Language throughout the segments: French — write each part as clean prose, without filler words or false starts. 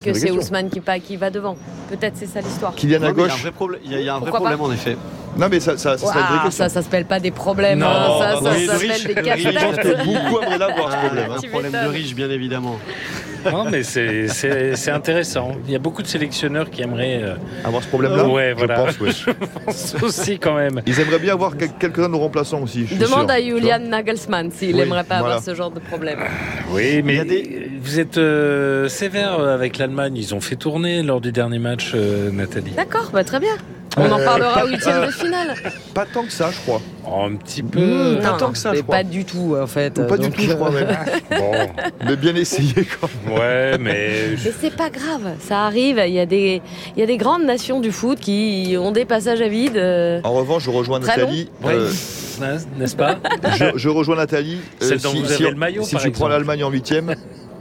que c'est Ousmane qui va devant. Peut-être c'est ça l'histoire. Kylian à gauche. Il y a un vrai problème en effet. Non mais ça serait une vraie question. Ça s'appelle pas des problèmes. Ça s'appelle des casse-têtes. Je pense que beaucoup aimeraient l'avoir ce problème. Un problème de riche, bien évidemment. Non, mais c'est intéressant. Il y a beaucoup de sélectionneurs qui aimeraient avoir ce problème-là. Ouais, voilà. Je pense aussi quand même. Ils aimeraient bien avoir quelques-uns de nos remplaçants aussi. Demande à Julian Nagelsmann s'il n'aimerait pas avoir ce genre de problème. Oui, mais vous êtes sévère avec l'Allemagne. Ils ont fait tourner lors du dernier match, Nathalie. D'accord, très bien. On en parlera au 8e de finale. Pas tant que ça, je crois. Oh, un petit peu. Pas tant que ça, je crois. Pas du tout, en fait. Pas du tout, je crois. Bon, mais bien essayé quand même. Ouais, mais c'est pas grave. Ça arrive. Il y a des grandes nations du foot qui ont des passages à vide. En revanche, je rejoins Nathalie. N'est-ce pas? Je rejoins Nathalie. Celle dont vous avez le maillot, si tu prends l'Allemagne en 8e,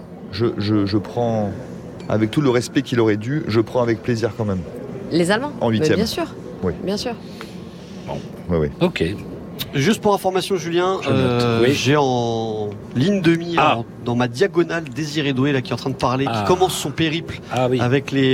je prends, avec tout le respect qu'il aurait dû, je prends avec plaisir quand même. Les Allemands en 8e. Bien sûr. Oui. Bien sûr. Bon. Oui. Ok. Juste pour information, Julien, j'ai en ligne de mire, dans ma diagonale, Désiré Doué là, qui est en train de parler, qui commence son périple avec les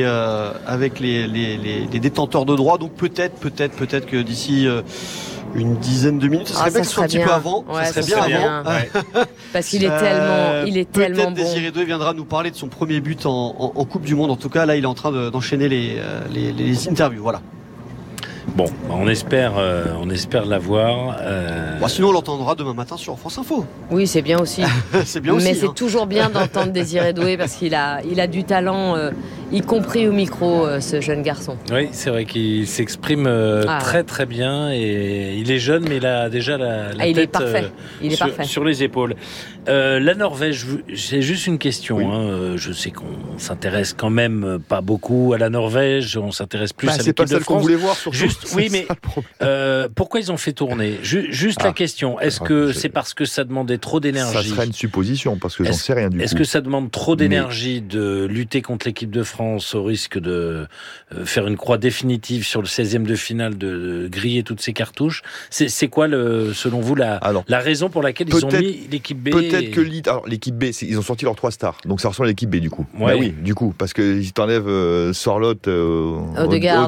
détenteurs de droits. Donc peut-être que d'ici une dizaine de minutes, ça serait bien que ce soit un petit peu avant. Ouais, ça serait bien avant. Ouais. Parce qu'il est tellement bon. Désiré Doué viendra nous parler de son premier but en Coupe du Monde. En tout cas, là, il est en train d'enchaîner les interviews. Voilà. Bon, on espère l'avoir. Sinon, on l'entendra demain matin sur France Info. Oui, c'est bien aussi. C'est bien aussi. Mais c'est toujours bien d'entendre Désiré Doué parce qu'il a du talent, y compris au micro, ce jeune garçon. Oui, c'est vrai qu'il s'exprime très très bien et il est jeune, mais il a déjà la tête sur les épaules. La Norvège, c'est juste une question. Oui. Je sais qu'on s'intéresse quand même pas beaucoup à la Norvège, on s'intéresse plus à l'équipe de France. C'est pas celle qu'on voulait voir surtout. Oui, mais pourquoi ils ont fait tourner? Juste la question, est-ce que c'est parce que ça demandait trop d'énergie? Ça serait une supposition, parce que j'en sais rien du tout. Est-ce que ça demande trop d'énergie de lutter contre l'équipe de France au risque de faire une croix définitive sur le 16e de finale, de griller toutes ces cartouches? C'est quoi, selon vous, la raison pour laquelle ils ont mis l'équipe B? Peut-être que l'équipe B, ils ont sorti leurs 3 stars, donc ça ressemble à l'équipe B du coup. Ouais. Oui, du coup, parce qu'ils t'enlèvent Sorloth, Odegaard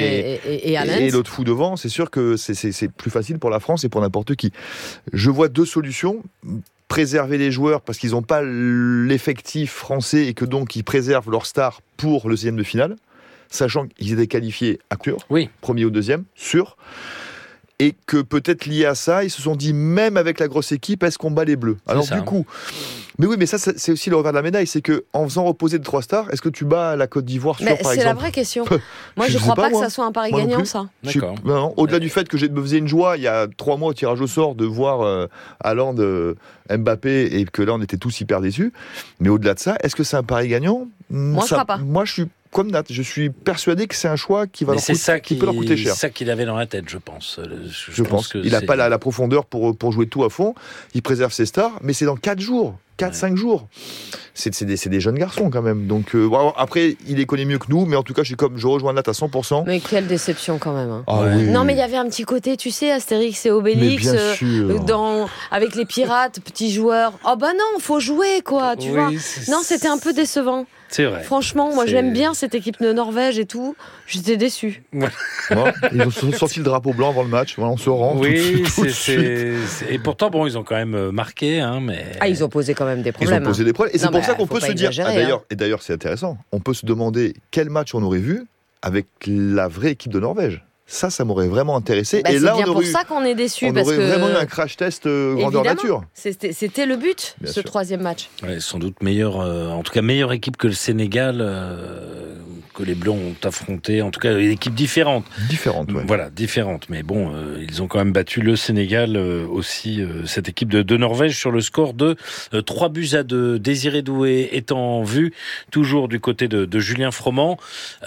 et l'autre fou devant, c'est sûr que c'est plus facile pour la France et pour n'importe qui. Je vois 2 solutions. Préserver les joueurs parce qu'ils n'ont pas l'effectif français et que donc ils préservent leurs stars pour le 16e de finale, sachant qu'ils étaient qualifiés à coup sûr, premier ou deuxième, sûr. Et que peut-être lié à ça, ils se sont dit, même avec la grosse équipe, est-ce qu'on bat les Bleus? Alors du coup, mais oui, mais ça c'est aussi le revers de la médaille, c'est qu'en faisant reposer de 3 stars, est-ce que tu bats la Côte d'Ivoire par exemple? C'est la vraie question. Moi je ne crois pas que ça soit un pari gagnant, ça. D'accord. Au-delà du fait que me faisait une joie, il y a 3 mois au tirage au sort, de voir Haaland, Mbappé, et que là on était tous hyper déçus. Mais au-delà de ça, est-ce que c'est un pari gagnant? Moi je crois pas. Moi je suis comme Nat, je suis persuadé que c'est un choix qui peut leur coûter cher. C'est ça qu'il avait dans la tête, je pense. Je pense qu'il n'a pas la profondeur pour jouer tout à fond. Il préserve ses stars, mais c'est dans 4-5 jours. C'est des jeunes garçons quand même. Donc après, il les connaît mieux que nous, mais en tout cas, je rejoins Nat à 100%. Mais quelle déception quand même. Oui. Non, mais il y avait un petit côté, tu sais, Astérix et Obélix, avec les pirates, petits joueurs. Oh bah non, faut jouer quoi, tu vois. Non, c'était un peu décevant. C'est vrai. Franchement, moi j'aime bien cette équipe de Norvège et tout. J'étais déçu. Ils ont sorti le drapeau blanc avant le match. On se rend. Oui, tout de suite. Et pourtant, ils ont quand même marqué. Mais... ils ont posé quand même des problèmes. Ils ont posé des problèmes. Et c'est pour ça qu'on peut se dire. Et d'ailleurs, c'est intéressant. On peut se demander quel match on aurait vu avec la vraie équipe de Norvège. Ça m'aurait vraiment intéressé. Et là, c'est bien pour ça qu'on est déçus. On aurait vraiment eu un crash test grandeur nature. C'était le but, ce 3e match. Ouais, sans doute en tout cas meilleure équipe que le Sénégal, que les Bleus ont affronté. En tout cas, une équipe différente. Voilà, différente. Mais bon, ils ont quand même battu le Sénégal aussi, cette équipe de Norvège, sur le score de 3-2. Désiré Doué est en vue, toujours du côté de Julien Froment.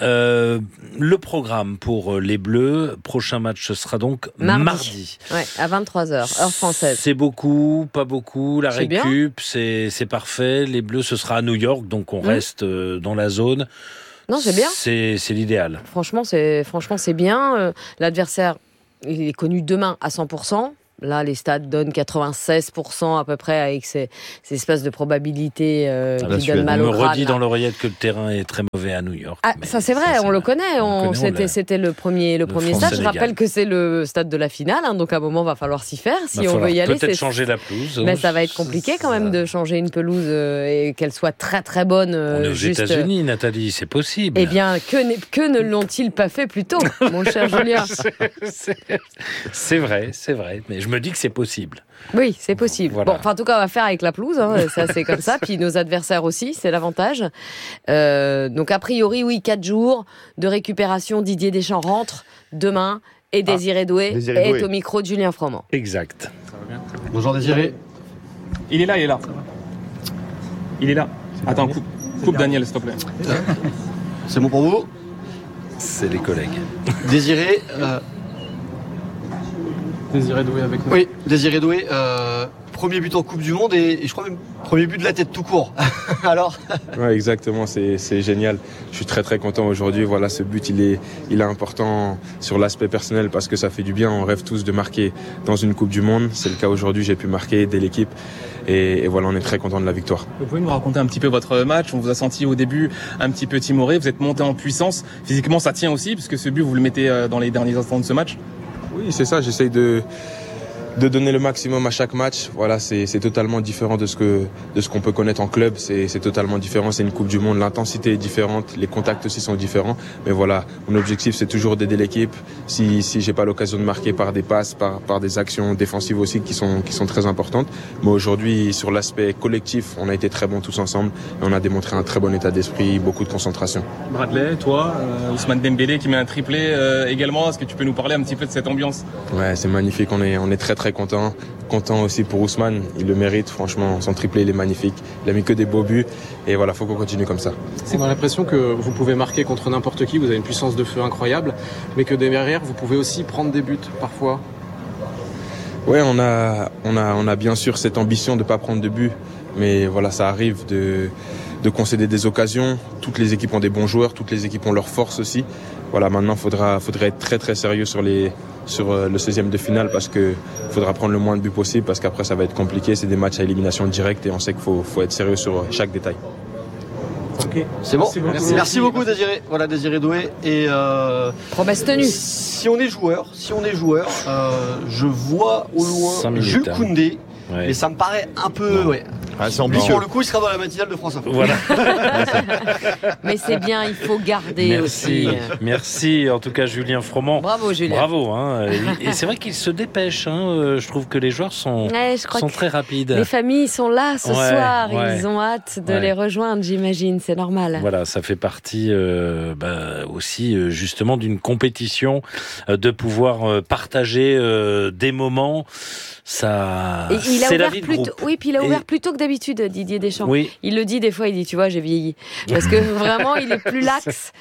Le programme pour les Bleus, prochain match, ce sera donc mardi. Ouais, à 23h, heure française. C'est beaucoup, pas beaucoup. La récup, c'est parfait. Les Bleus, ce sera à New York, donc on reste dans la zone. Non, c'est bien. C'est l'idéal. Franchement, c'est bien. L'adversaire, il est connu demain à 100%. Là, les stats donnent 96% à peu près avec ces espèces de probabilités qui donnent mal au crâne. On me redit dans l'oreillette que le terrain est très mauvais à New York. Ah, ça c'est vrai, on le connaît. C'était le premier stade. Je rappelle que c'est le stade de la finale, hein, donc à un moment, va falloir s'y faire. Si on veut y aller, peut-être changer la pelouse. Mais ça va être compliqué quand même de changer une pelouse et qu'elle soit très très bonne. On est aux États-Unis, Nathalie, c'est possible. Eh bien, que ne l'ont-ils pas fait plus tôt, mon cher Julien? C'est vrai. Mais je me dis que c'est possible. Oui, c'est possible. Voilà. Bon, en tout cas, on va faire avec la pelouse. Hein, ça, c'est comme ça. Puis nos adversaires aussi, c'est l'avantage. Donc, a priori, oui, 4 jours de récupération. Didier Deschamps rentre demain et Désiré Doué est au micro de Julien Froment. Exact. Bonjour Désiré. Il est là. Il est là. Attends, coupe Daniel, s'il te plaît. C'est bon pour vous? C'est les collègues. Désiré. Désiré Doué avec nous. Oui, Désiré Doué, premier but en Coupe du Monde et je crois même premier but de la tête tout court. Alors Ouais, exactement, c'est génial. Je suis très très content aujourd'hui. Voilà, ce but il est important sur l'aspect personnel parce que ça fait du bien. On rêve tous de marquer dans une Coupe du Monde. C'est le cas aujourd'hui, j'ai pu marquer aider l'équipe et voilà, on est très content de la victoire. Vous pouvez nous raconter un petit peu votre match? On vous a senti au début un petit peu timoré, vous êtes monté en puissance. Physiquement ça tient aussi puisque ce but vous le mettez dans les derniers instants de ce match. Oui, c'est ça, j'essaye de donner le maximum à chaque match. Voilà, c'est totalement différent de ce qu'on peut connaître en club. C'est totalement différent, c'est une Coupe du Monde. L'intensité est différente, les contacts aussi sont différents. Mais voilà, mon objectif c'est toujours d'aider l'équipe. Si j'ai pas l'occasion de marquer par des passes, par des actions défensives aussi qui sont très importantes. Mais aujourd'hui, sur l'aspect collectif, on a été très bons tous ensemble et on a démontré un très bon état d'esprit, beaucoup de concentration. Bradley, toi, Ousmane Dembélé qui met un triplé également. Est-ce que tu peux nous parler un petit peu de cette ambiance? Ouais, c'est magnifique. On est très très content aussi pour Ousmane, il le mérite franchement, son triplé il est magnifique, il a mis que des beaux buts et voilà, faut qu'on continue comme ça. On a l'impression que vous pouvez marquer contre n'importe qui, vous avez une puissance de feu incroyable, mais que derrière vous pouvez aussi prendre des buts parfois. Ouais, on a bien sûr cette ambition de pas prendre de buts, mais voilà, ça arrive de concéder des occasions. Toutes les équipes ont des bons joueurs, toutes les équipes ont leur force aussi. Voilà, maintenant faudrait être très très sérieux sur le 16e de finale parce que faudra prendre le moins de buts possible parce qu'après ça va être compliqué, c'est des matchs à élimination directe et on sait qu'il faut être sérieux sur chaque détail. Ok, c'est bon. Merci beaucoup Désiré. Voilà Désiré Doué et promesse tenue. Si on est joueur, je vois au loin Jules Koundé. Ouais. Et ça me paraît un peu... Ouais. Ah, c'est ambitieux. Pour le coup, il sera dans la matinale de France Info. Voilà. Mais c'est bien, il faut garder aussi. Merci, en tout cas, Julien Froment. Bravo, Julien. Bravo. Hein. Et c'est vrai qu'il se dépêche. Hein. Je trouve que les joueurs sont très rapides. Les familles sont là ce soir. Ils ont hâte de les rejoindre, j'imagine. C'est normal. Voilà, ça fait partie aussi, justement, d'une compétition, de pouvoir partager des moments. Ça, c'est la vie de groupe. Oui, puis il a ouvert plus tôt que d'habitude, Didier Deschamps. Oui. Il le dit des fois, il dit, tu vois, j'ai vieilli. Parce que vraiment, il est plus lax.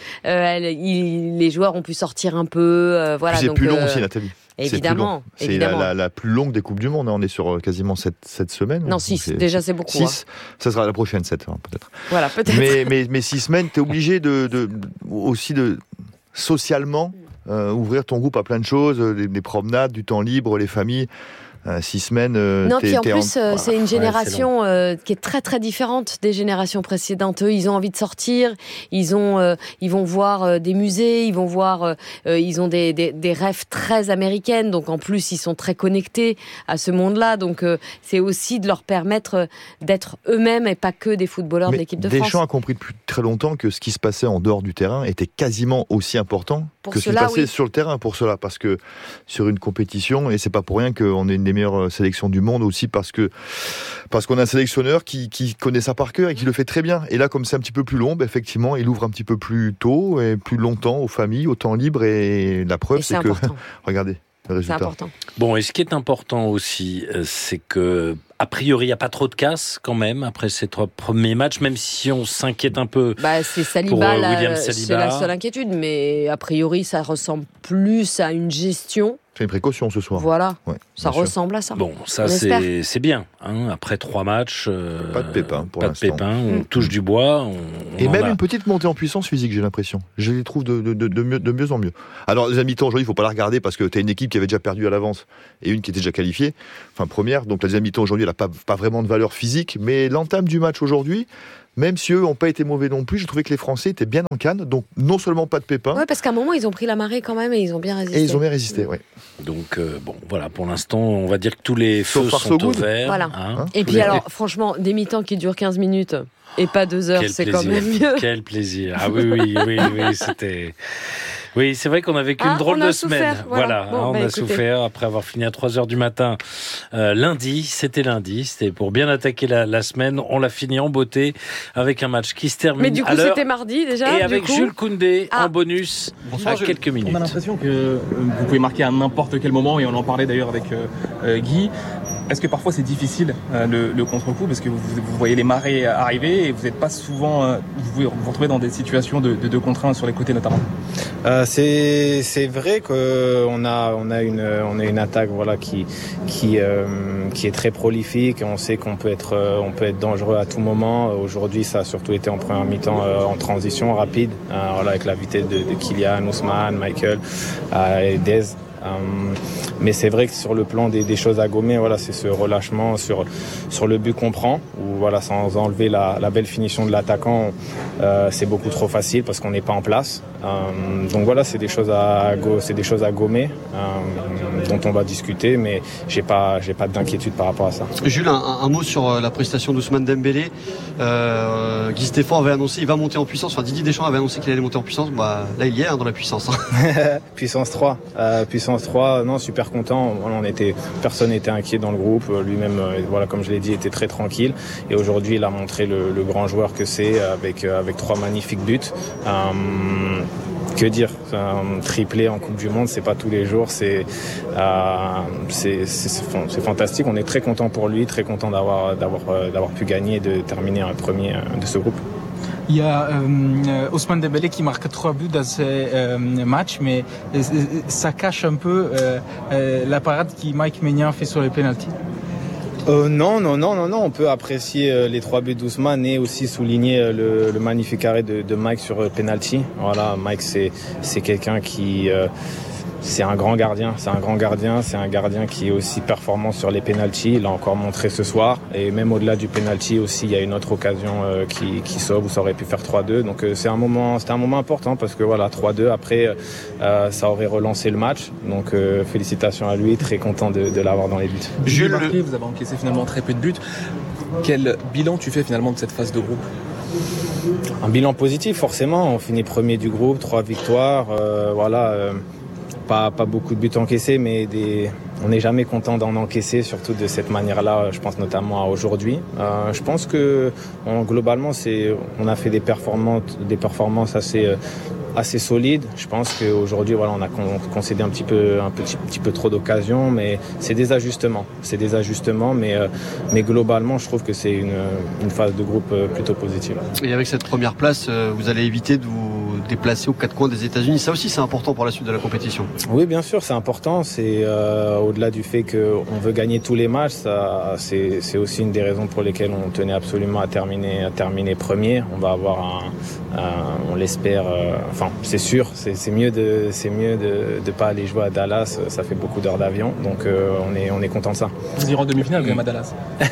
Les joueurs ont pu sortir un peu. Voilà, c'est plus long aussi, Nathalie. Évidemment. C'est la plus longue des Coupes du Monde. On est sur quasiment 7 semaines. Non, 6. Déjà, c'est beaucoup. 6. Ça sera la prochaine, 7, peut-être. Voilà, peut-être. Mais 6 semaines, t'es obligé aussi socialement, ouvrir ton groupe à plein de choses, des promenades, du temps libre, les familles. 6 semaines. Non, puis en plus, c'est une génération qui est très très différente des générations précédentes. Eux, ils ont envie de sortir, ils vont voir des musées, ils ont des rêves très américaines. Donc en plus, ils sont très connectés à ce monde-là. Donc c'est aussi de leur permettre d'être eux-mêmes et pas que des footballeurs de l'équipe de France. Deschamps a compris depuis très longtemps que ce qui se passait en dehors du terrain était quasiment aussi important que ce qui se passait sur le terrain pour cela. Parce que sur une compétition, et c'est pas pour rien qu'on est une des meilleures sélections du monde aussi parce qu'on a un sélectionneur qui connaît ça par cœur et qui le fait très bien. Et là, comme c'est un petit peu plus long, effectivement, il ouvre un petit peu plus tôt et plus longtemps aux familles, au temps libre. Et la preuve, c'est que regardez le résultat. C'est important. Bon, et ce qui est important aussi, c'est que a priori, il n'y a pas trop de casse quand même après ces 3 premiers matchs, même si on s'inquiète un peu. C'est Saliba, pour William Saliba. C'est la seule inquiétude, mais a priori, ça ressemble plus à une gestion. C'est une précaution ce soir. Voilà, ça ressemble à ça. Bon, ça c'est bien. Hein. Après 3 matchs, pas de pépins pour l'instant. Pas de pépins, on touche du bois. Et même une petite montée en puissance physique, j'ai l'impression. Je les trouve de mieux en mieux. Alors les mi-temps aujourd'hui, il ne faut pas la regarder parce que tu as une équipe qui avait déjà perdu à l'avance et une qui était déjà qualifiée, enfin première. Donc la deuxième mi-temps aujourd'hui, elle n'a pas vraiment de valeur physique. Mais l'entame du match aujourd'hui, même si eux n'ont pas été mauvais non plus, j'ai trouvé que les Français étaient bien en canne. Donc non seulement pas de pépins. Oui, parce qu'à un moment, ils ont pris la marée quand même et ils ont bien résisté. Oui. Donc bon, voilà, pour l'instant, on va dire que tous les feux sont au vert. Voilà. Et puis alors, franchement, des mi-temps qui durent 15 minutes et pas 2 heures, c'est quand même mieux. Quel plaisir. Ah oui, c'était... Oui, c'est vrai qu'on a vécu une drôle de semaine. Voilà, on a souffert après avoir fini à 3h du matin. C'était pour bien attaquer la semaine. On l'a fini en beauté avec un match qui se termine. Mais du coup, c'était mardi déjà. Et avec Jules Koundé en bonus à quelques minutes. On a l'impression que vous pouvez marquer à n'importe quel moment, et on en parlait d'ailleurs avec Guy. Est-ce que parfois c'est difficile le contre-coup, parce que vous voyez les marées arriver et vous n'êtes pas souvent, vous pouvez vous retrouver dans des situations de 2 contre 1 sur les côtés notamment. C'est vrai qu'on a une attaque qui est très prolifique. On sait qu'on peut être dangereux à tout moment. Aujourd'hui, ça a surtout été en première mi-temps en transition rapide, avec la vitesse de Kylian, Ousmane, Michael et Dez. Mais c'est vrai que sur le plan des choses à gommer, c'est ce relâchement sur le but qu'on prend, où sans enlever la belle finition de l'attaquant, c'est beaucoup trop facile parce qu'on n'est pas en place. Donc c'est des choses à gommer, dont on va discuter, mais j'ai pas d'inquiétude par rapport à ça. Jules, un mot sur la prestation d'Ousmane Dembélé. Guy Stéphane avait annoncé, il va monter en puissance. Enfin, Didier Deschamps avait annoncé qu'il allait monter en puissance. Là, il y est dans la puissance. Puissance 3. Puissance 3, non, super content. Personne n'était inquiet dans le groupe. Lui-même, comme je l'ai dit, était très tranquille. Et aujourd'hui, il a montré le grand joueur que c'est, avec 3 magnifiques buts. Que dire, un triplé en Coupe du Monde, c'est pas tous les jours, c'est fantastique. On est très content pour lui, très content d'avoir pu gagner et de terminer un premier de ce groupe. Il y a Ousmane Dembélé qui marque 3 buts dans ce match, mais ça cache un peu la parade que Mike Maignan fait sur les pénaltys. Non. On peut apprécier les 3 buts d'Ousmane et aussi souligner le magnifique arrêt de Mike sur penalty. Voilà, Mike, c'est quelqu'un qui... c'est un grand gardien, c'est un gardien qui est aussi performant sur les pénaltys. Il l'a encore montré ce soir. Et même au-delà du pénalty aussi, il y a une autre occasion qui sauve, où ça aurait pu faire 3-2. Donc c'était un moment important parce que 3-2 après, ça aurait relancé le match. Donc félicitations à lui, très content de l'avoir dans les buts. Jules, vous avez encaissé finalement très peu de buts. Quel bilan tu fais finalement de cette phase de groupe ? Un bilan positif, forcément. On finit premier du groupe, 3 victoires. Pas beaucoup de buts encaissés, mais on n'est jamais content d'en encaisser, surtout de cette manière-là. Je pense notamment à aujourd'hui. Je pense que globalement, on a fait des performances assez solides. Je pense qu'aujourd'hui, on a concédé un petit peu trop d'occasions, mais c'est des ajustements. Mais globalement, je trouve que c'est une phase de groupe plutôt positive. Et avec cette première place, vous allez éviter de vous déplacer aux 4 coins des États-Unis. Ça aussi, c'est important pour la suite de la compétition. Oui, bien sûr, c'est important. C'est au-delà du fait qu'on veut gagner tous les matchs. C'est aussi une des raisons pour lesquelles on tenait absolument à terminer premier. On va avoir on l'espère. C'est sûr. C'est mieux de pas aller jouer à Dallas. Ça fait beaucoup d'heures d'avion, donc on est content de ça. Vous irez en demi-finale quand même à Dallas.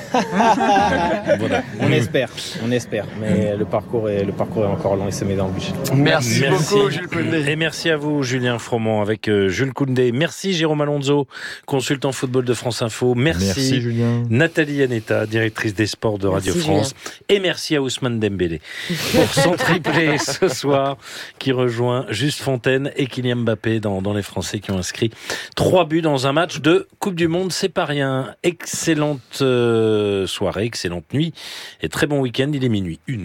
On espère. Mais le parcours est encore long et semé d'embûches. Merci beaucoup, Jules Koundé. Et merci à vous, Julien Froment, avec Jules Koundé. Merci, Jérôme Alonso, consultant football de France Info. Merci Julien. Nathalie Aneta, directrice des sports de Radio France. Julien. Et merci à Ousmane Dembélé pour son triplé ce soir, qui rejoint Juste Fontaine et Kylian Mbappé dans les Français qui ont inscrit 3 buts dans un match de Coupe du Monde. C'est pas rien. Excellente soirée, excellente nuit et très bon week-end. Il est minuit 1.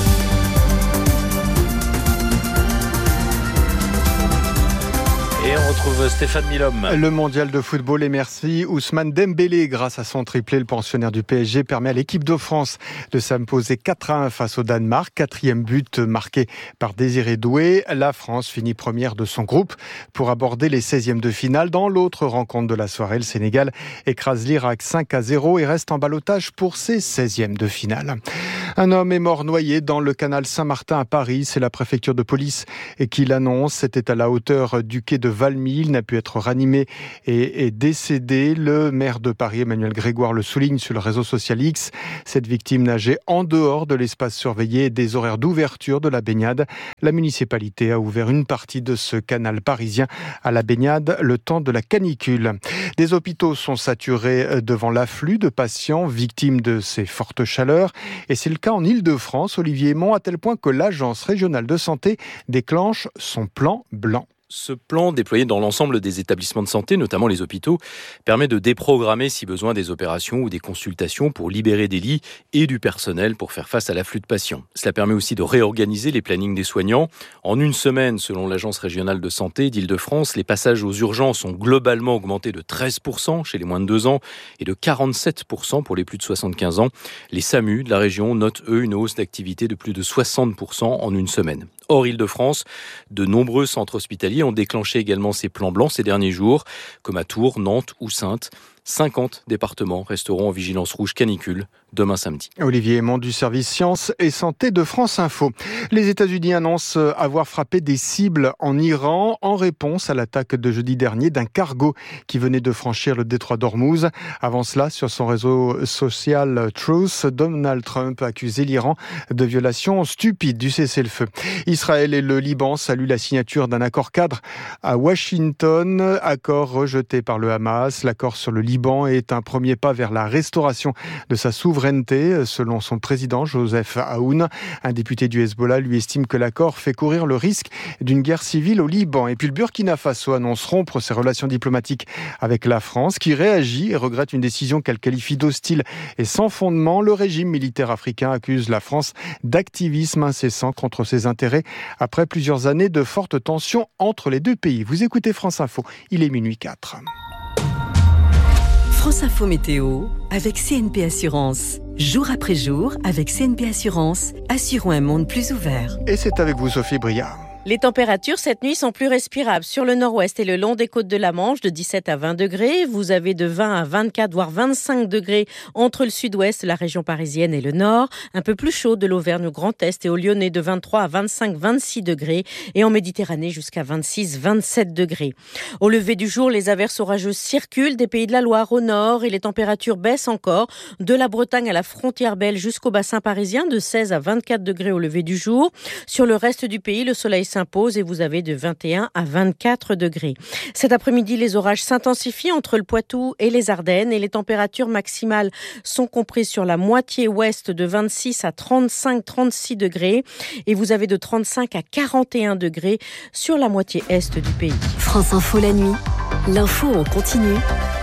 Et on retrouve Stéphane Milhomme. Le mondial de football et merci Ousmane Dembélé. Grâce à son triplé, le pensionnaire du PSG permet à l'équipe de France de s'imposer 4-1 face au Danemark. 4e but marqué par Désiré Doué. La France finit première de son groupe pour aborder les 16e de finale. Dans l'autre rencontre de la soirée, le Sénégal écrase l'Irak 5-0 et reste en ballottage pour ses 16e de finale. Un homme est mort noyé dans le canal Saint-Martin à Paris. C'est la préfecture de police qui l'annonce. C'était à la hauteur du quai de Valmy. Il n'a pu être ranimé et est décédé. Le maire de Paris, Emmanuel Grégoire, le souligne sur le réseau social X. Cette victime nageait en dehors de l'espace surveillé et des horaires d'ouverture de la baignade. La municipalité a ouvert une partie de ce canal parisien à la baignade le temps de la canicule. Des hôpitaux sont saturés devant l'afflux de patients victimes de ces fortes chaleurs. Et c'est le cas en Île-de-France, Olivier Aymon, à tel point que l'Agence régionale de santé déclenche son plan blanc. Ce plan, déployé dans l'ensemble des établissements de santé, notamment les hôpitaux, permet de déprogrammer si besoin des opérations ou des consultations pour libérer des lits et du personnel pour faire face à l'afflux de patients. Cela permet aussi de réorganiser les plannings des soignants. En une semaine, selon l'Agence régionale de santé d'Île-de-France, les passages aux urgences ont globalement augmenté de 13% chez les moins de 2 ans et de 47% pour les plus de 75 ans. Les SAMU de la région notent, eux, une hausse d'activité de plus de 60% en une semaine. Hors Île-de-France, de nombreux centres hospitaliers ont déclenché également ces plans blancs ces derniers jours, comme à Tours, Nantes ou Saintes. 50 départements resteront en vigilance rouge canicule demain samedi. Olivier Aymon du service Sciences et Santé de France Info. Les États-Unis annoncent avoir frappé des cibles en Iran en réponse à l'attaque de jeudi dernier d'un cargo qui venait de franchir le détroit d'Ormuz. Avant cela, sur son réseau social Truth, Donald Trump a accusé l'Iran de violation stupide du cessez-le-feu. Israël et le Liban saluent la signature d'un accord cadre à Washington, accord rejeté par le Hamas. L'accord sur le Liban est un premier pas vers la restauration de sa souveraineté, selon son président Joseph Aoun. Un député du Hezbollah lui estime que l'accord fait courir le risque d'une guerre civile au Liban. Et puis le Burkina Faso annonce rompre ses relations diplomatiques avec la France, qui réagit et regrette une décision qu'elle qualifie d'hostile et sans fondement. Le régime militaire africain accuse la France d'activisme incessant contre ses intérêts après plusieurs années de fortes tensions entre les deux pays. Vous écoutez France Info, il est minuit 4. France Info Météo avec CNP Assurance. Jour après jour, avec CNP Assurance, assurons un monde plus ouvert. Et c'est avec vous Sophie Briard. Les températures cette nuit sont plus respirables. Sur le nord-ouest et le long des côtes de la Manche, de 17 à 20 degrés. Vous avez de 20 à 24, voire 25 degrés entre le sud-ouest, la région parisienne et le nord. Un peu plus chaud de l'Auvergne au Grand Est et au Lyonnais de 23 à 25, 26 degrés. Et en Méditerranée jusqu'à 26, 27 degrés. Au lever du jour, les averses orageuses circulent des Pays de la Loire au nord et les températures baissent encore. De la Bretagne à la frontière belge jusqu'au bassin parisien, de 16 à 24 degrés au lever du jour. Sur le reste du pays, le soleil s'impose et vous avez de 21 à 24 degrés. Cet après-midi, les orages s'intensifient entre le Poitou et les Ardennes et les températures maximales sont comprises sur la moitié ouest de 26 à 35-36 degrés et vous avez de 35 à 41 degrés sur la moitié est du pays. France Info la nuit, l'info en continu.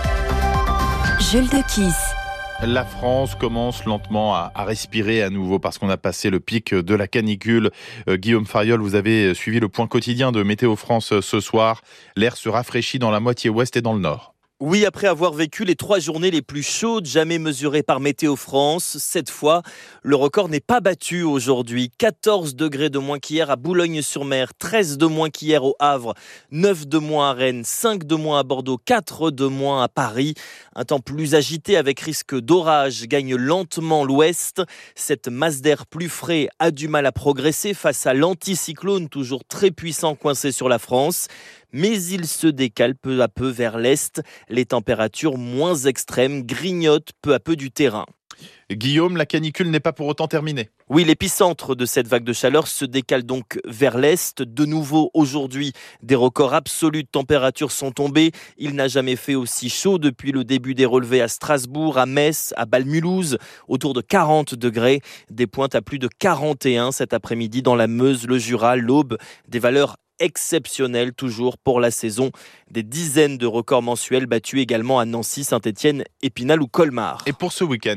Jules Dequisse. La France commence lentement à respirer à nouveau parce qu'on a passé le pic de la canicule. Guillaume Fariol, vous avez suivi le point quotidien de Météo France ce soir. L'air se rafraîchit dans la moitié ouest et dans le nord. Oui, après avoir vécu les 3 journées les plus chaudes jamais mesurées par Météo France, cette fois, le record n'est pas battu aujourd'hui. 14 degrés de moins qu'hier à Boulogne-sur-Mer, 13 de moins qu'hier au Havre, 9 de moins à Rennes, 5 de moins à Bordeaux, 4 de moins à Paris. Un temps plus agité avec risque d'orage gagne lentement l'ouest. Cette masse d'air plus frais a du mal à progresser face à l'anticyclone toujours très puissant coincé sur la France. Mais il se décale peu à peu vers l'est. Les températures moins extrêmes grignotent peu à peu du terrain. Guillaume, la canicule n'est pas pour autant terminée. Oui, l'épicentre de cette vague de chaleur se décale donc vers l'est. De nouveau, aujourd'hui, des records absolus de température sont tombés. Il n'a jamais fait aussi chaud depuis le début des relevés à Strasbourg, à Metz, à Bâle-Mulhouse, autour de 40 degrés. Des pointes à plus de 41 cet après-midi dans la Meuse, le Jura, l'Aube. Des valeurs exceptionnel toujours pour la saison. Des dizaines de records mensuels battus également à Nancy, Saint-Étienne, Épinal ou Colmar. Et pour ce week-end, Guillaume ?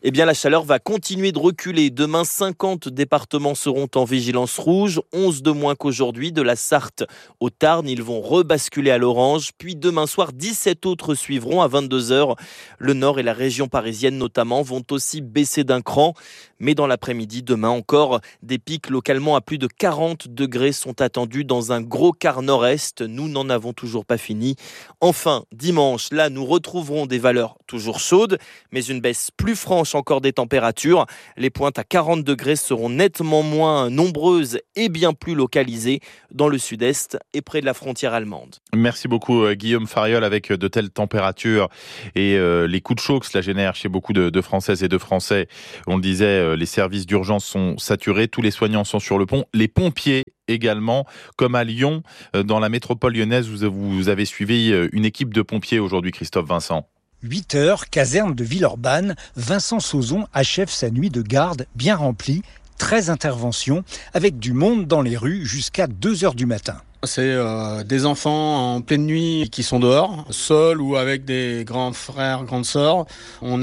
Eh bien, la chaleur va continuer de reculer. Demain, 50 départements seront en vigilance rouge, 11 de moins qu'aujourd'hui. De la Sarthe au Tarn, ils vont rebasculer à l'orange. Puis demain soir, 17 autres suivront à 22h. Le Nord et la région parisienne notamment vont aussi baisser d'un cran. Mais dans l'après-midi, demain encore, des pics localement à plus de 40 degrés sont attendus dans un gros quart nord-est. Nous n'en avons toujours pas fini. Enfin, dimanche, là, nous retrouverons des valeurs toujours chaudes, mais une baisse plus franche encore des températures. Les pointes à 40 degrés seront nettement moins nombreuses et bien plus localisées dans le sud-est et près de la frontière allemande. Merci beaucoup Guillaume Fariol. Avec de telles températures et les coups de chaud que cela génère chez beaucoup de Françaises et de Français, on le disait, les services d'urgence sont saturés, tous les soignants sont sur le pont, les pompiers également, comme à Lyon, dans la métropole lyonnaise, vous avez suivi une équipe de pompiers aujourd'hui, Christophe Vincent. 8h, caserne de Villeurbanne, Vincent Sauzon achève sa nuit de garde bien remplie, 13 interventions, avec du monde dans les rues jusqu'à 2h du matin. C'est des enfants en pleine nuit qui sont dehors, seuls ou avec des grands frères, grandes sœurs. On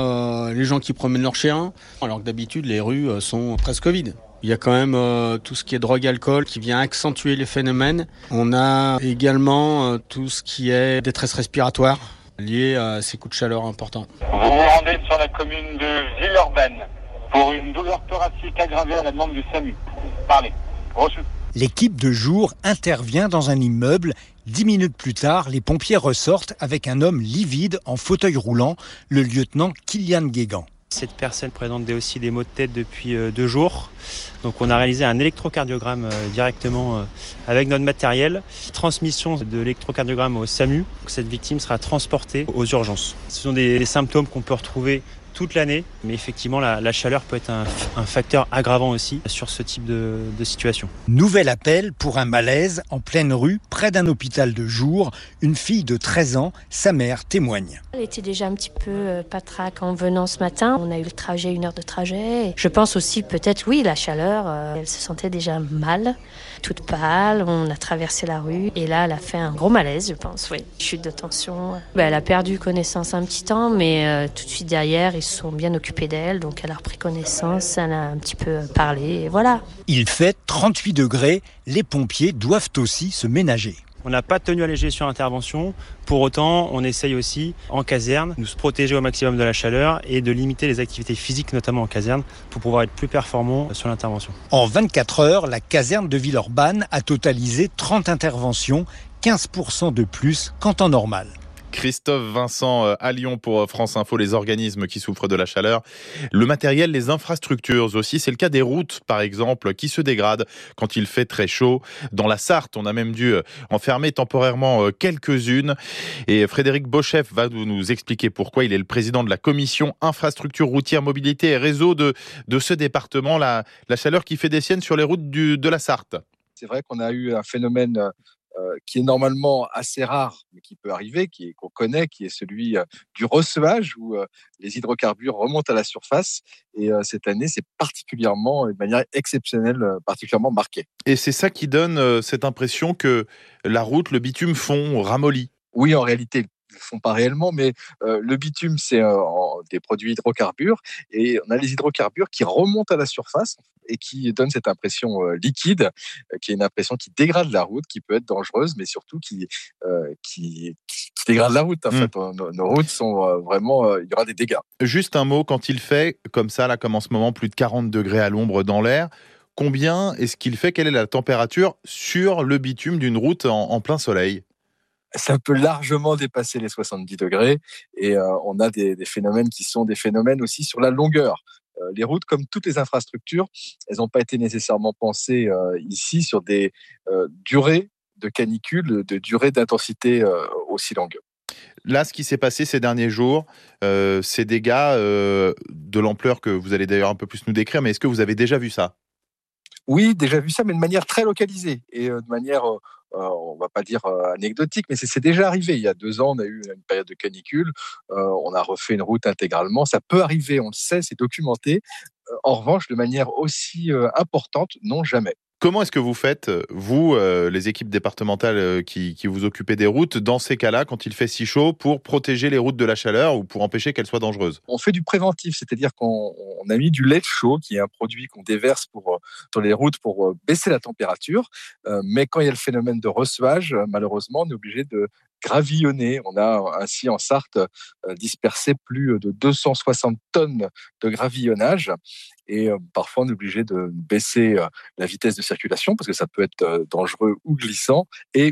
a les gens qui promènent leurs chiens, alors que d'habitude les rues sont presque vides. Il y a quand même tout ce qui est drogue, alcool qui vient accentuer les phénomènes. On a également tout ce qui est détresse respiratoire liée à ces coups de chaleur importants. Vous vous rendez sur la commune de Villeurbanne pour une douleur thoracique aggravée à la demande du SAMU. Parlez. Reçu. L'équipe de jour intervient dans un immeuble. 10 minutes plus tard, les pompiers ressortent avec un homme livide en fauteuil roulant, le lieutenant Kylian Guégan. Cette personne présente aussi des maux de tête depuis 2 jours. Donc on a réalisé un électrocardiogramme directement avec notre matériel. Transmission de l'électrocardiogramme au SAMU. Cette victime sera transportée aux urgences. Ce sont des symptômes qu'on peut retrouver toute l'année, mais effectivement la chaleur peut être un facteur aggravant aussi sur ce type de situation. Nouvel appel pour un malaise en pleine rue, près d'un hôpital de jour. Une fille de 13 ans, sa mère témoigne. Elle était déjà un petit peu patraque en venant ce matin. On a eu le trajet, 1 heure de trajet. Je pense aussi peut-être, oui, la chaleur, elle se sentait déjà mal, toute pâle. On a traversé la rue et là, elle a fait un gros malaise, je pense, oui. Chute de tension. Elle a perdu connaissance un petit temps, mais tout de suite derrière, ils se sont bien occupés d'elle, donc elle a repris connaissance, elle a un petit peu parlé, et voilà. Il fait 38 degrés, les pompiers doivent aussi se ménager. On n'a pas de tenue allégée sur intervention. Pour autant, on essaye aussi, en caserne, de se protéger au maximum de la chaleur et de limiter les activités physiques, notamment en caserne, pour pouvoir être plus performant sur l'intervention. En 24 heures, la caserne de Villeurbanne a totalisé 30 interventions, 15% de plus qu'en temps normal. Christophe Vincent à Lyon pour France Info, les organismes qui souffrent de la chaleur. Le matériel, les infrastructures aussi, c'est le cas des routes par exemple qui se dégradent quand il fait très chaud. Dans la Sarthe, on a même dû enfermer temporairement quelques-unes. Et Frédéric Beauchef va nous expliquer pourquoi. Il est le président de la commission infrastructure routière, mobilité et réseau de ce département. La chaleur qui fait des siennes sur les routes de la Sarthe. C'est vrai qu'on a eu un phénomène qui est normalement assez rare, mais qui peut arriver, qu'on connaît, qui est celui du recevage, où les hydrocarbures remontent à la surface. Et cette année, c'est particulièrement, de manière exceptionnelle, particulièrement marqué. Et c'est ça qui donne cette impression que la route, le bitume fond, ramollit. Oui, en réalité, ils ne font pas réellement, mais le bitume, c'est des produits hydrocarbures. Et on a les hydrocarbures qui remontent à la surface et qui donnent cette impression liquide, qui est une impression qui dégrade la route, qui peut être dangereuse, mais surtout qui dégrade la route. En fait, nos routes sont vraiment... il y aura des dégâts. Juste un mot, quand il fait, comme ça, là, comme en ce moment, plus de 40 degrés à l'ombre dans l'air, combien est-ce qu'il fait? Quelle est la température sur le bitume d'une route en plein soleil? Ça peut largement dépasser les 70 degrés et on a des phénomènes qui sont des phénomènes aussi sur la longueur. Les routes, comme toutes les infrastructures, elles n'ont pas été nécessairement pensées ici sur des durées de canicule, de durées d'intensité aussi longues. Là, ce qui s'est passé ces derniers jours, ces dégâts de l'ampleur que vous allez d'ailleurs un peu plus nous décrire, mais est-ce que vous avez déjà vu ça? Oui, déjà vu ça, mais de manière très localisée et de manière... on ne va pas dire anecdotique, mais c'est déjà arrivé. Il y a 2 ans, on a eu une période de canicule. On a refait une route intégralement. Ça peut arriver, on le sait, c'est documenté. En revanche, de manière aussi importante, non, jamais. Comment est-ce que vous faites, vous, les équipes départementales qui vous occupez des routes, dans ces cas-là, quand il fait si chaud, pour protéger les routes de la chaleur ou pour empêcher qu'elles soient dangereuses ? On fait du préventif, c'est-à-dire qu'on a mis du lait chaud, qui est un produit qu'on déverse sur les routes pour baisser la température. Mais quand il y a le phénomène de recevage, malheureusement, on est obligé de gravillonner. On a ainsi en Sarthe dispersé plus de 260 tonnes de gravillonnage. Et parfois, on est obligé de baisser la vitesse de circulation parce que ça peut être dangereux ou glissant. Et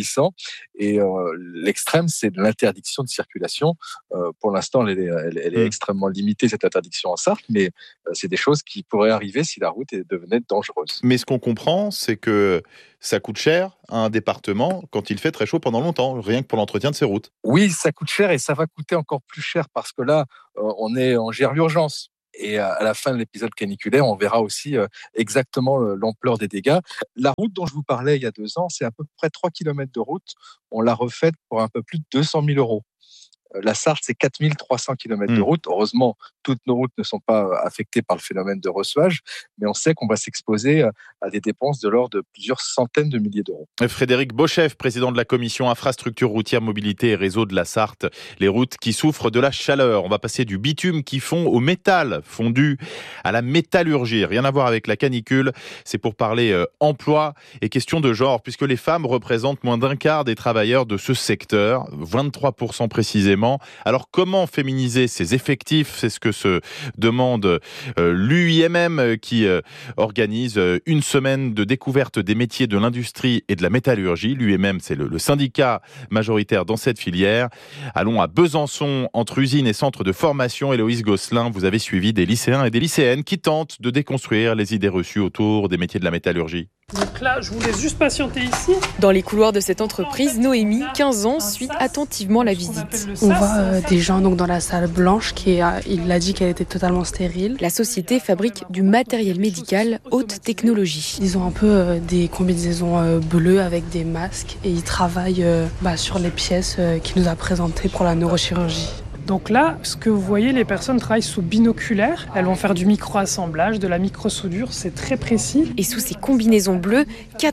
l'extrême, c'est de l'interdiction de circulation. Pour l'instant, elle est extrêmement limitée, cette interdiction en Sarthe, mais c'est des choses qui pourraient arriver si la route devenait dangereuse. Mais ce qu'on comprend, c'est que ça coûte cher à un département quand il fait très chaud pendant longtemps, rien que pour l'entretien de ses routes. Oui, ça coûte cher et ça va coûter encore plus cher parce que là, on gère l'urgence. Et à la fin de l'épisode caniculaire, on verra aussi exactement l'ampleur des dégâts. La route dont je vous parlais il y a 2 ans, c'est à peu près 3 km de route. On l'a refaite pour un peu plus de 200 000 €. La Sarthe, c'est 4 300 km de route. Heureusement, toutes nos routes ne sont pas affectées par le phénomène de recevage, mais on sait qu'on va s'exposer à des dépenses de l'ordre de plusieurs centaines de milliers d'euros. Frédéric Beauchef, président de la commission infrastructure routière, mobilité et réseau de la Sarthe. Les routes qui souffrent de la chaleur. On va passer du bitume qui fond au métal fondu à la métallurgie. Rien à voir avec la canicule. C'est pour parler emploi et question de genre, puisque les femmes représentent moins d'un quart des travailleurs de ce secteur, 23% précisément. Alors comment féminiser ces effectifs ? C'est ce que se demande l'UIMM qui organise une semaine de découverte des métiers de l'industrie et de la métallurgie. L'UIMM, c'est le syndicat majoritaire dans cette filière. Allons à Besançon, entre usines et centres de formation. Héloïse Gosselin, vous avez suivi des lycéens et des lycéennes qui tentent de déconstruire les idées reçues autour des métiers de la métallurgie. Donc là, je vous laisse juste patienter ici. Dans les couloirs de cette entreprise, Noémie, 15 ans, suit attentivement la visite. On voit des gens donc dans la salle blanche il a dit qu'elle était totalement stérile. La société fabrique du matériel médical haute technologie. Ils ont un peu des combinaisons bleues avec des masques et ils travaillent sur les pièces qu'il nous a présentées pour la neurochirurgie. Donc là, ce que vous voyez, les personnes travaillent sous binoculaire. Elles vont faire du micro-assemblage, de la micro-soudure, c'est très précis. Et sous ces combinaisons bleues,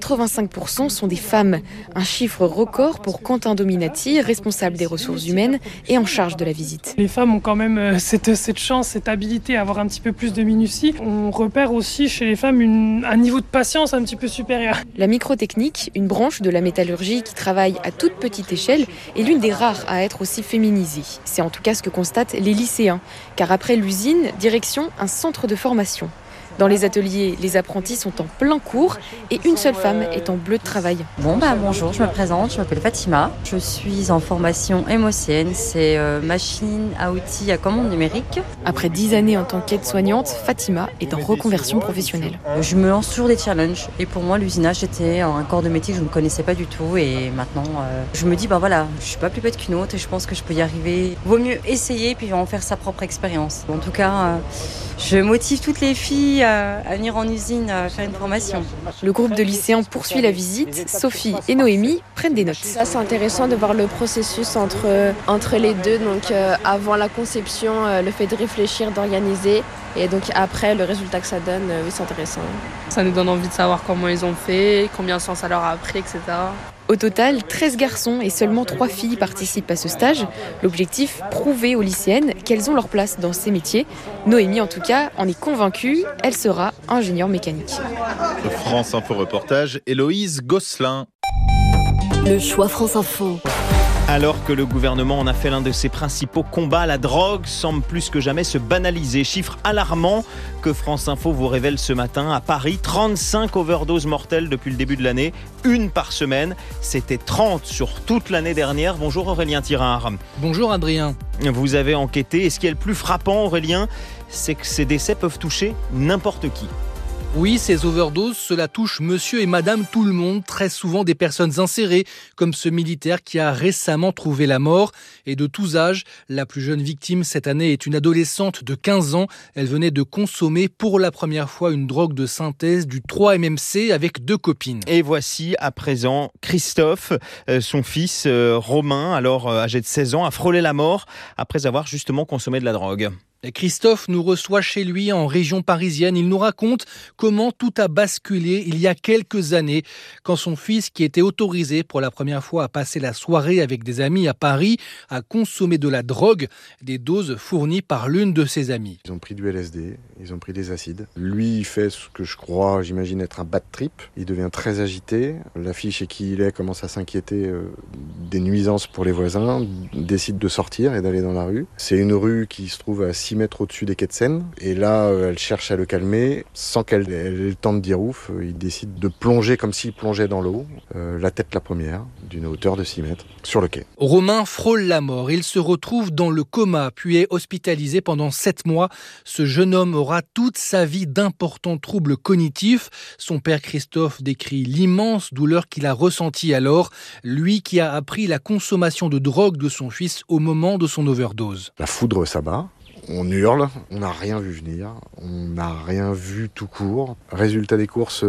85% sont des femmes. Un chiffre record pour Quentin Dominati, responsable des ressources humaines et en charge de la visite. Les femmes ont quand même cette chance, cette habilité à avoir un petit peu plus de minutie. On repère aussi chez les femmes un niveau de patience un petit peu supérieur. La microtechnique, une branche de la métallurgie qui travaille à toute petite échelle, est l'une des rares à être aussi féminisée. C'est en tout cas ce que constatent les lycéens, car après l'usine, direction un centre de formation. Dans les ateliers, les apprentis sont en plein cours et une seule femme est en bleu de travail. Bonjour, je me présente, je m'appelle Fatima. Je suis en formation MOCN, c'est machine à outils à commande numérique. Après 10 années en tant qu'aide-soignante, Fatima est en reconversion professionnelle. Je me lance toujours des challenges et pour moi l'usinage c'était un corps de métier que je ne connaissais pas du tout et maintenant je me dis je suis pas plus bête qu'une autre et je pense que je peux y arriver. Vaut mieux essayer puis en faire sa propre expérience. En tout cas, je motive toutes les filles à venir en usine faire une formation. Le groupe de lycéens poursuit la visite. Sophie et Noémie prennent des notes. Là, c'est intéressant de voir le processus entre les deux. Donc avant la conception, le fait de réfléchir, d'organiser. Et donc après, le résultat que ça donne, oui, c'est intéressant. Ça nous donne envie de savoir comment ils ont fait, combien de temps ça leur a pris, etc. Au total, 13 garçons et seulement 3 filles participent à ce stage. L'objectif, prouver aux lycéennes qu'elles ont leur place dans ces métiers. Noémie, en tout cas, en est convaincue. Elle sera ingénieure mécanique. France Info Reportage, Héloïse Gosselin. Le choix France Info. Alors que le gouvernement en a fait l'un de ses principaux combats, la drogue semble plus que jamais se banaliser. Chiffre alarmant que France Info vous révèle ce matin. À Paris, 35 overdoses mortelles depuis le début de l'année, une par semaine. C'était 30 sur toute l'année dernière. Bonjour Aurélien Tirard. Bonjour Adrien. Vous avez enquêté. Et ce qui est le plus frappant, Aurélien, c'est que ces décès peuvent toucher n'importe qui. Oui, ces overdoses, cela touche monsieur et madame tout le monde, très souvent des personnes insérées, comme ce militaire qui a récemment trouvé la mort, et de tous âges. La plus jeune victime cette année est une adolescente de 15 ans. Elle venait de consommer pour la première fois une drogue de synthèse, du 3-MMC, avec 2 copines. Et voici à présent Christophe, son fils Romain, alors âgé de 16 ans, a frôlé la mort après avoir justement consommé de la drogue. Christophe nous reçoit chez lui en région parisienne. Il nous raconte comment tout a basculé il y a quelques années, quand son fils, qui était autorisé pour la première fois à passer la soirée avec des amis à Paris, a consommé de la drogue, des doses fournies par l'une de ses amies. Ils ont pris du LSD, ils ont pris des acides. Lui, il fait ce que je crois, j'imagine être un bad trip. Il devient très agité. La fille chez qui il est commence à s'inquiéter des nuisances pour les voisins, décide de sortir et d'aller dans la rue. C'est une rue qui se trouve à 6 mètres au-dessus des quais de Seine. Et là, elle cherche à le calmer. Sans qu'elle ait le temps de dire ouf, il décide de plonger comme s'il plongeait dans l'eau, la tête la première, d'une hauteur de 6 mètres, sur le quai. Romain frôle la mort. Il se retrouve dans le coma, puis est hospitalisé pendant 7 mois. Ce jeune homme aura toute sa vie d'importants troubles cognitifs. Son père Christophe décrit l'immense douleur qu'il a ressentie alors, lui qui a appris la consommation de drogue de son fils au moment de son overdose. La foudre s'abat. On hurle, on n'a rien vu venir, on n'a rien vu tout court. Résultat des courses,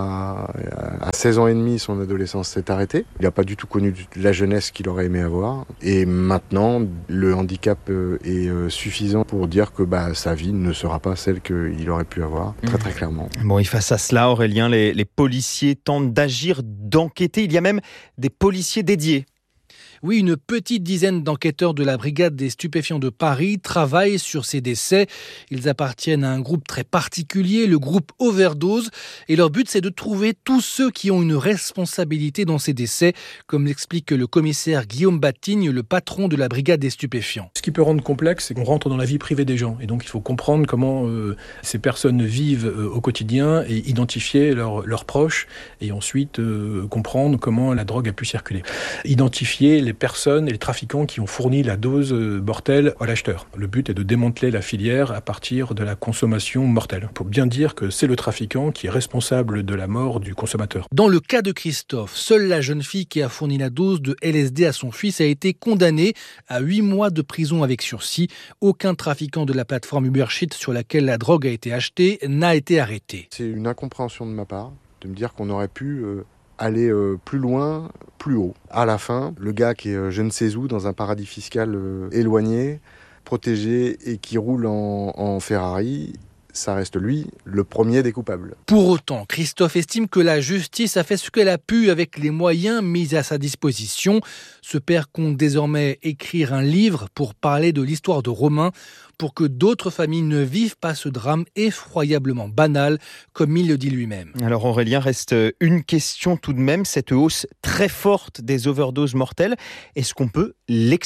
à 16 ans et demi, son adolescence s'est arrêtée. Il n'a pas du tout connu la jeunesse qu'il aurait aimé avoir. Et maintenant, le handicap est suffisant pour dire que sa vie ne sera pas celle qu'il aurait pu avoir, très très clairement. Bon, et face à cela, Aurélien, les policiers tentent d'agir, d'enquêter. Il y a même des policiers dédiés. Oui, une petite dizaine d'enquêteurs de la brigade des stupéfiants de Paris travaillent sur ces décès. Ils appartiennent à un groupe très particulier, le groupe Overdose. Et leur but, c'est de trouver tous ceux qui ont une responsabilité dans ces décès, comme l'explique le commissaire Guillaume Batigne, le patron de la brigade des stupéfiants. Ce qui peut rendre complexe, c'est qu'on rentre dans la vie privée des gens. Et donc, il faut comprendre comment ces personnes vivent au quotidien et identifier leurs proches. Et ensuite, comprendre comment la drogue a pu circuler. Identifier les personnes et les trafiquants qui ont fourni la dose mortelle à l'acheteur. Le but est de démanteler la filière à partir de la consommation mortelle. Pour bien dire que c'est le trafiquant qui est responsable de la mort du consommateur. Dans le cas de Christophe, seule la jeune fille qui a fourni la dose de LSD à son fils a été condamnée à 8 mois de prison avec sursis. Aucun trafiquant de la plateforme Ubersheet sur laquelle la drogue a été achetée n'a été arrêté. C'est une incompréhension de ma part de me dire qu'on aurait pu aller plus loin, plus haut. À la fin, le gars qui est je ne sais où, dans un paradis fiscal éloigné, protégé et qui roule en Ferrari, ça reste lui, le premier des coupables. Pour autant, Christophe estime que la justice a fait ce qu'elle a pu avec les moyens mis à sa disposition. Ce père compte désormais écrire un livre pour parler de l'histoire de Romain, pour que d'autres familles ne vivent pas ce drame effroyablement banal, comme il le dit lui-même. Alors Aurélien, reste une question tout de même, cette hausse très forte des overdoses mortelles, est-ce qu'on peut l'expliquer ?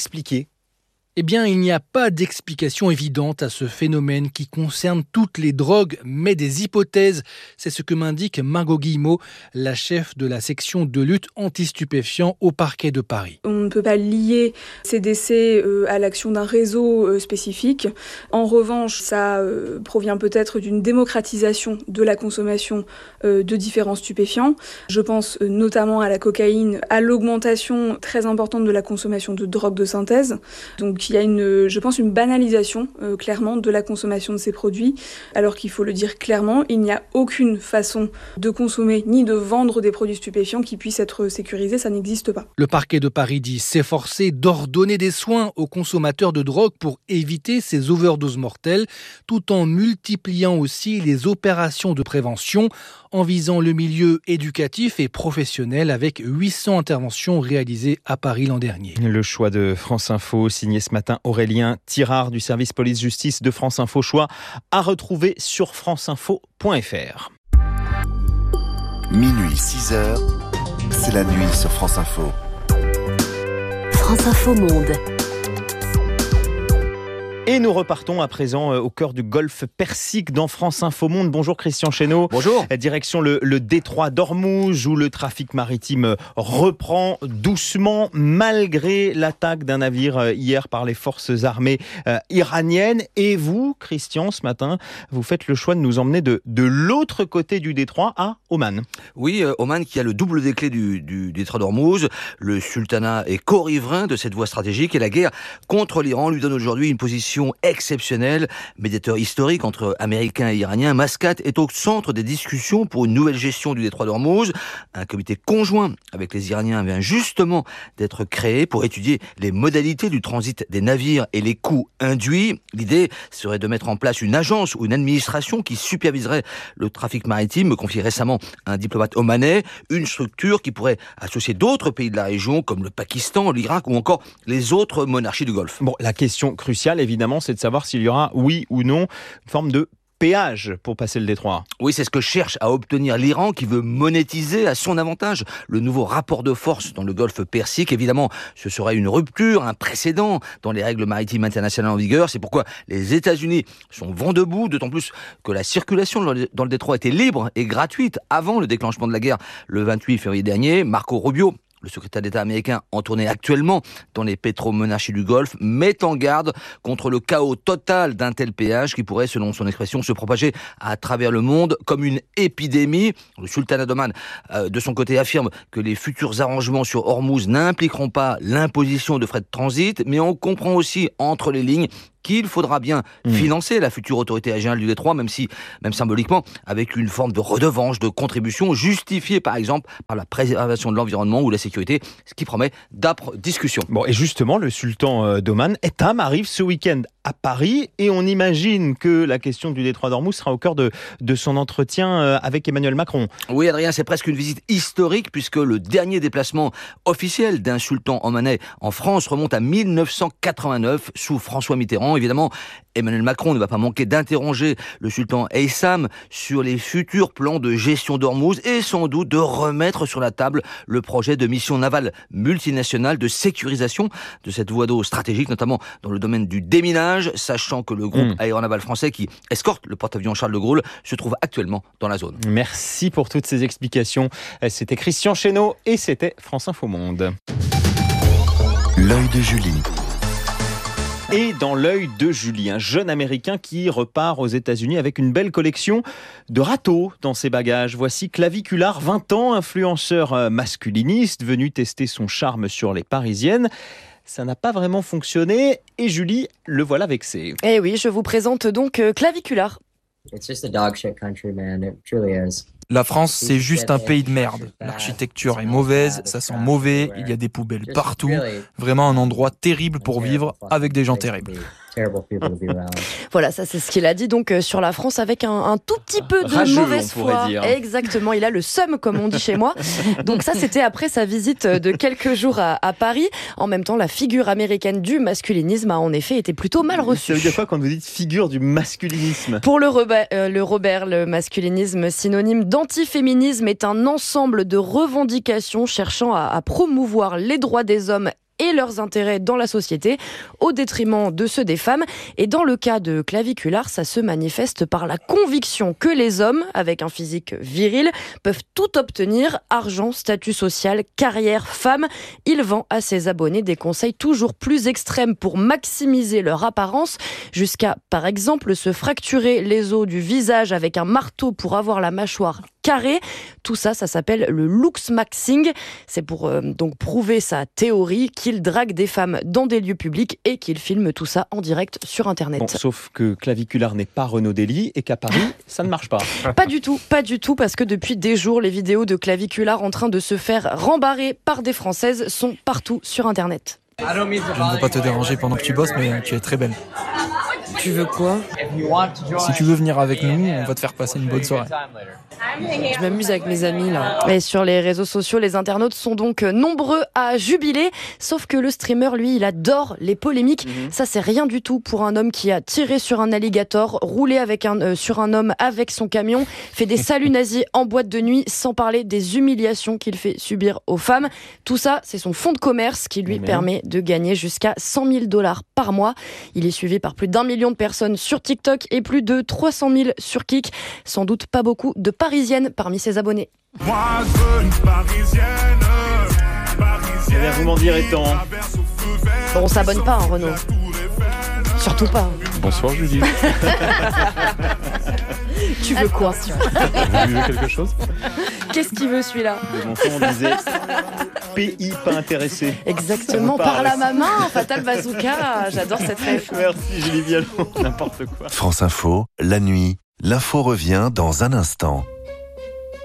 Eh bien, il n'y a pas d'explication évidente à ce phénomène qui concerne toutes les drogues, mais des hypothèses. C'est ce que m'indique Margot Guillemot, la chef de la section de lutte anti-stupéfiants au parquet de Paris. On ne peut pas lier ces décès à l'action d'un réseau spécifique. En revanche, ça provient peut-être d'une démocratisation de la consommation de différents stupéfiants. Je pense notamment à la cocaïne, à l'augmentation très importante de la consommation de drogues de synthèse. Donc, il y a une banalisation clairement de la consommation de ces produits, alors qu'il faut le dire clairement, il n'y a aucune façon de consommer ni de vendre des produits stupéfiants qui puissent être sécurisés, ça n'existe pas. Le parquet de Paris dit s'efforcer d'ordonner des soins aux consommateurs de drogue pour éviter ces overdoses mortelles, tout en multipliant aussi les opérations de prévention en visant le milieu éducatif et professionnel avec 800 interventions réalisées à Paris l'an dernier. Le choix de France Info, signé ce matin Aurélien Tirard du service police-justice de France Info Choix, à retrouver sur franceinfo.fr. Minuit 6h, c'est la nuit sur France Info. France Info Monde. Et nous repartons à présent au cœur du golfe Persique dans France Info Monde. Bonjour Christian Chesneau. Bonjour. Direction le détroit d'Ormuz où le trafic maritime reprend doucement malgré l'attaque d'un navire hier par les forces armées iraniennes. Et vous, Christian, ce matin, vous faites le choix de nous emmener de l'autre côté du détroit à Oman. Oui, Oman qui a le double des clés du détroit d'Ormuz. Le sultanat est co-riverain de cette voie stratégique et la guerre contre l'Iran lui donne aujourd'hui une position mission exceptionnelle. Médiateur historique entre Américains et Iraniens, Mascat est au centre des discussions pour une nouvelle gestion du détroit d'Ormuz. Un comité conjoint avec les Iraniens vient justement d'être créé pour étudier les modalités du transit des navires et les coûts induits. L'idée serait de mettre en place une agence ou une administration qui superviserait le trafic maritime, me confie récemment un diplomate omanais, une structure qui pourrait associer d'autres pays de la région comme le Pakistan, l'Irak ou encore les autres monarchies du Golfe. Bon, la question cruciale, évidemment, c'est de savoir s'il y aura, oui ou non, une forme de péage pour passer le détroit. Oui, c'est ce que cherche à obtenir l'Iran qui veut monétiser à son avantage le nouveau rapport de force dans le Golfe Persique. Évidemment, ce serait une rupture, un précédent dans les règles maritimes internationales en vigueur. C'est pourquoi les États-Unis sont vent debout, d'autant plus que la circulation dans le détroit était libre et gratuite avant le déclenchement de la guerre le 28 février dernier. Marco Rubio, le secrétaire d'État américain en tournée actuellement dans les pétromonarchies du Golfe, met en garde contre le chaos total d'un tel péage qui pourrait, selon son expression, se propager à travers le monde comme une épidémie. Le sultanat d'Oman, de son côté, affirme que les futurs arrangements sur Ormuz n'impliqueront pas l'imposition de frais de transit, mais on comprend aussi entre les lignes qu'il faudra bien financer la future autorité régionale du détroit, même symboliquement, avec une forme de redevance, de contribution, justifiée par exemple par la préservation de l'environnement ou la sécurité, ce qui promet d'âpres discussions. Bon, et justement, le sultan d'Oman, Ettam, arrive ce week-end à Paris, et on imagine que la question du détroit d'Ormuz sera au cœur de son entretien avec Emmanuel Macron. Oui, Adrien, c'est presque une visite historique, puisque le dernier déplacement officiel d'un sultan omanais en France remonte à 1989, sous François Mitterrand. Évidemment, Emmanuel Macron ne va pas manquer d'interroger le sultan Haytham sur les futurs plans de gestion d'Ormuz et sans doute de remettre sur la table le projet de mission navale multinationale de sécurisation de cette voie d'eau stratégique, notamment dans le domaine du déminage, sachant que le groupe aéronaval français qui escorte le porte-avions Charles de Gaulle se trouve actuellement dans la zone. Merci pour toutes ces explications. C'était Christian Chesneau et c'était France Info Monde. L'œil de Julie. Et dans l'œil de Julie, un jeune Américain qui repart aux États-Unis avec une belle collection de râteaux dans ses bagages. Voici Clavicular, 20 ans, influenceur masculiniste, venu tester son charme sur les Parisiennes. Ça n'a pas vraiment fonctionné et Julie, le voilà vexé. Eh oui, je vous présente donc Clavicular. It's just a dog shit country, man. It truly is. La France, c'est juste un pays de merde. L'architecture est mauvaise, ça sent mauvais, il y a des poubelles partout. Vraiment un endroit terrible pour vivre avec des gens terribles. Voilà, ça c'est ce qu'il a dit donc sur la France avec un tout petit peu de rageux, mauvaise foi. Exactement, il a le seum comme on dit chez moi. Donc ça c'était après sa visite de quelques jours à Paris. En même temps, la figure américaine du masculinisme a en effet été plutôt mal reçue. Ça veut dire quoi quand vous dites figure du masculinisme ? Pour le Robert, le masculinisme synonyme d'antiféminisme est un ensemble de revendications cherchant à promouvoir les droits des hommes et leurs intérêts dans la société au détriment de ceux des femmes. Et dans le cas de Clavicular, ça se manifeste par la conviction que les hommes, avec un physique viril, peuvent tout obtenir, argent, statut social, carrière, femme. Il vend à ses abonnés des conseils toujours plus extrêmes pour maximiser leur apparence, jusqu'à, par exemple, se fracturer les os du visage avec un marteau pour avoir la mâchoire carrée. Tout ça, ça s'appelle le looks maxing. C'est pour donc prouver sa théorie qu'il drague des femmes dans des lieux publics et qu'il filme tout ça en direct sur Internet. Bon, sauf que Clavicular n'est pas Renaud Dely et qu'à Paris, ça ne marche pas. Pas du tout, parce que depuis des jours, les vidéos de Clavicular en train de se faire rembarrer par des Françaises sont partout sur Internet. Je ne veux pas te déranger pendant que tu bosses, mais tu es très belle. Tu veux quoi ? Si tu veux venir avec nous, on va te faire passer une bonne soirée. Je m'amuse avec mes amis là. Et sur les réseaux sociaux, les internautes sont donc nombreux à jubiler. Sauf que le streamer, lui, il adore les polémiques. Ça, c'est rien du tout pour un homme qui a tiré sur un alligator, roulé sur un homme avec son camion, fait des saluts nazis en boîte de nuit, sans parler des humiliations qu'il fait subir aux femmes. Tout ça, c'est son fonds de commerce qui lui permet de gagner jusqu'à $100 000 par mois. Il est suivi par plus d'1 million de personnes sur TikTok et plus de 300 000 sur Kik. Sans doute pas beaucoup de Parisiennes parmi ses abonnés. Eh bien, vous m'en direz tant. Bon, on s'abonne pas, hein, Renaud. Surtout pas. Bonsoir, Julie. Tu veux quoi ? Vous buvez quelque chose ? Qu'est-ce qu'il veut celui-là ? De mon fond, on disait pays pas intéressé. Exactement, par la maman, Fatal Bazooka, j'adore cette rêve. Merci Julie Vialon, n'importe quoi. France Info, la nuit, l'info revient dans un instant.